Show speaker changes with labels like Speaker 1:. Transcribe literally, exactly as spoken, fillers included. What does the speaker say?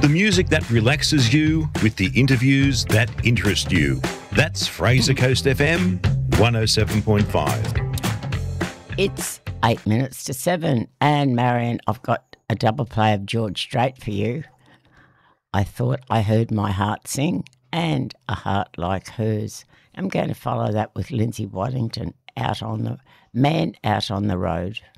Speaker 1: The music that relaxes you with the interviews that interest you. That's Fraser Coast F M one oh seven point five.
Speaker 2: It's eight minutes to seven, and Marion, I've got a double play of George Strait for you. I thought I heard my heart sing, and A Heart Like Hers. I'm going to follow that with Lindsay Waddington, out on the man out on the road.